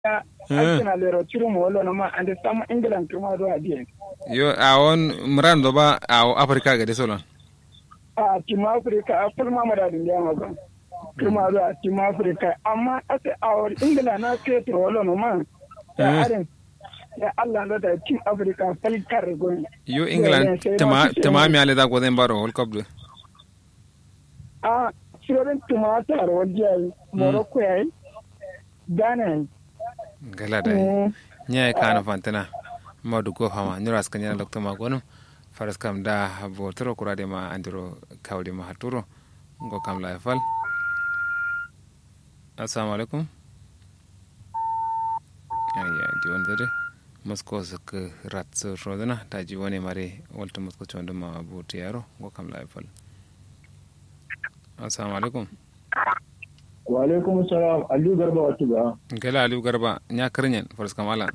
Arsenal lero tiro mo wala no ma ande sama England kuma do adien. Yo awon mran do ba aw Africa ga de solon. Team Africa a fulma mara da yamma ba. Kuma do Team Africa amma ase awar England na ke to wala no ma. Ya aren ya Allah da Team Africa falkar go. Yo England tama mi ale da go den baro World Cup do. Shirin tumatar wajen Morocco yayi. Ghana gala dai nya kana fantana madu go fama nyura skanya lokto magono faras kam da botoro kurade ma andiro kawde ma haturo go kam la fal assalamu alaikum ayya di wonde mosko sak rat rodana taji woni mare wolto mosko chondo ma bote yaro go kam la fal assalamu alaikum wa alaikum salam Aliyu Garba wato ga gala Aliyu Garba nya karnyen faras kam ala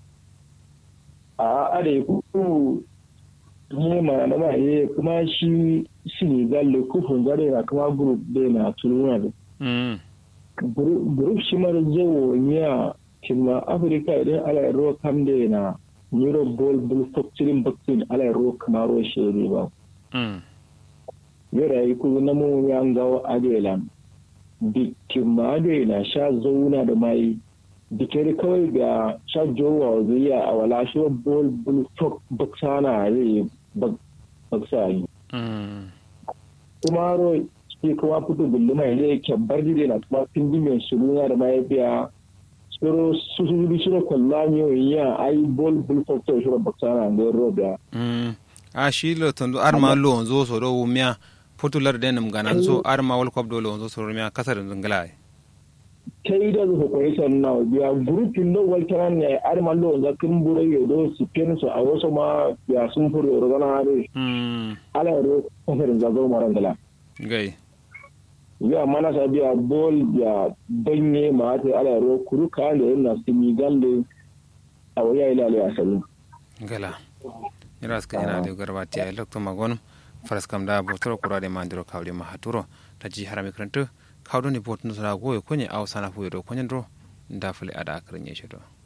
are ku ne ma na ma kuma shi Senegal le kufun gare na kuma group da na tununa da group shi mara jawo niya kima Africa idan ala ro kam da na Euro ball ball factoring vaccine ala ro kamaro shiri ba yara yi ku na mu yan gawo adelan bikin ma na sha zauna da mai dikere kawai ga sha jowa zuya a wala shi bol bul tok baksana zai baksani kuma ro shi kuma fito bullu mai ne ke bardi da na kuma pindimen shiruna da mai biya suro su shiro kwallamiyo ya ai bol bul tok to shiro baksana da roda a shi lo tondo arma lo zo so do miya fotular denum ganan so arma World Cup dole zo so miya kasar zingala kai da zuwa kwaison na biya grupin da waltaran ne arma lo za kin bure yo do su kenso a wasu ma ya sun furo rogana ne ala ro kasar da zo marangala gai ya mana sa biya bol ya banye ma ta ala ro kuruka da yana Senegal da a waya ila ala asalu gala iras kanyana de garbati ay lokto magon faras kam da botoro kurade mandiro kawde ma haturo taji harami kranto kawdo ni botno sala goyo konye aw sana fuyo do konyen do ndafale ada akranye shedo